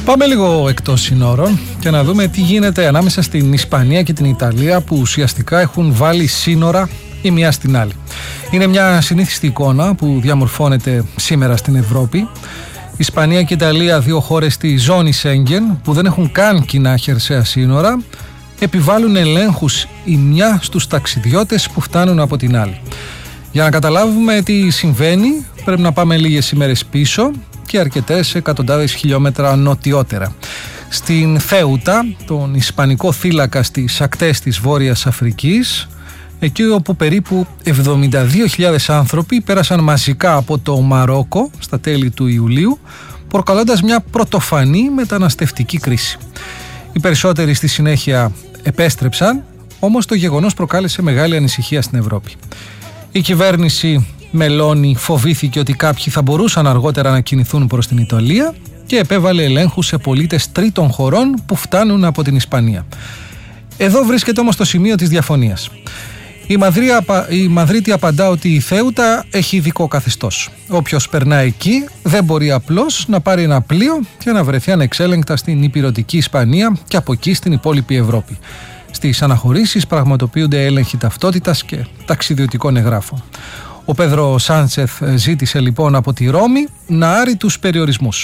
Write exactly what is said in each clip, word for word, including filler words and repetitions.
Πάμε λίγο εκτός συνόρων και να δούμε τι γίνεται ανάμεσα στην Ισπανία και την Ιταλία, που ουσιαστικά έχουν βάλει σύνορα η μία στην άλλη. Είναι μια συνήθιστη εικόνα που διαμορφώνεται σήμερα στην Ευρώπη. Ισπανία και Ιταλία, δύο χώρες στη ζώνη Σέγγεν που δεν έχουν καν κοινά χερσαία σύνορα, επιβάλλουν ελέγχους η μια στους ταξιδιώτες που φτάνουν από την άλλη. Για να καταλάβουμε τι συμβαίνει, πρέπει να πάμε λίγες ημέρες πίσω και αρκετές εκατοντάδες χιλιόμετρα νοτιότερα. Στην Θέουτα, τον ισπανικό θύλακα στις ακτές της Βόρειας Αφρικής, εκεί όπου περίπου εβδομήντα δύο χιλιάδες άνθρωποι πέρασαν μαζικά από το Μαρόκο στα τέλη του Ιουλίου, προκαλώντας μια πρωτοφανή μεταναστευτική κρίση. Οι περισσότεροι στη συνέχεια επέστρεψαν, όμως το γεγονός προκάλεσε μεγάλη ανησυχία στην Ευρώπη. Η κυβέρνηση Μελώνη φοβήθηκε ότι κάποιοι θα μπορούσαν αργότερα να κινηθούν προς την Ιταλία και επέβαλε ελέγχους σε πολίτες τρίτων χωρών που φτάνουν από την Ισπανία. Εδώ βρίσκεται όμως το σημείο της διαφωνίας. Η, Μαδρία, η Μαδρίτη απαντά ότι η Θέουτα έχει ειδικό καθεστώς. Όποιος περνά εκεί δεν μπορεί απλώς να πάρει ένα πλοίο και να βρεθεί ανεξέλεγκτα στην ηπειρωτική Ισπανία και από εκεί στην υπόλοιπη Ευρώπη. Στις αναχωρήσεις πραγματοποιούνται έλεγχοι ταυτότητας και ταξιδιωτικών εγγράφων. Ο Πέδρο Σάντσεθ ζήτησε λοιπόν από τη Ρώμη να άρει τους περιορισμούς.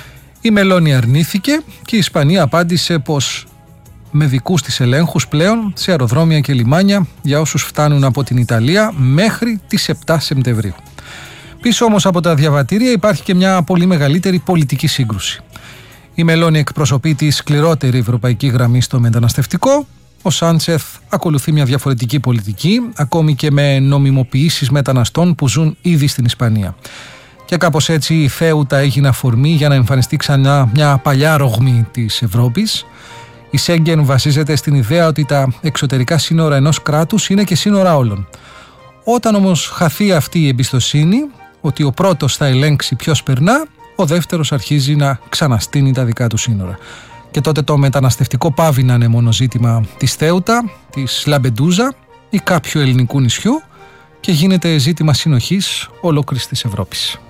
Η Μελώνη αρνήθηκε και η Ισπανία απάντησε πως με δικούς της ελέγχους πλέον σε αεροδρόμια και λιμάνια για όσους φτάνουν από την Ιταλία μέχρι τις επτά Σεπτεμβρίου. Πίσω όμως από τα διαβατήρια υπάρχει και μια πολύ μεγαλύτερη πολιτική σύγκρουση. Η Μελώνη εκπροσωπεί τη σκληρότερη ευρωπαϊκή γραμμή στο μεταναστευτικό. Ο Σάντσεθ ακολουθεί μια διαφορετική πολιτική, ακόμη και με νομιμοποιήσεις μεταναστών που ζουν ήδη στην Ισπανία. Και κάπως έτσι η Θέουτα έγινε αφορμή για να εμφανιστεί ξανά μια παλιά ρογμή της Ευρώπης. Η Σέγγεν βασίζεται στην ιδέα ότι τα εξωτερικά σύνορα ενός κράτους είναι και σύνορα όλων. Όταν όμως χαθεί αυτή η εμπιστοσύνη, ότι ο πρώτος θα ελέγξει ποιος περνά, ο δεύτερος αρχίζει να ξαναστείνει τα δικά του σύνορα. Και τότε το μεταναστευτικό πάβει να είναι μόνο ζήτημα της Θέουτα, της Λαμπεντούζα ή κάποιου ελληνικού νησιού και γίνεται ζήτημα συνοχής ολόκληρης της Ευρώπης.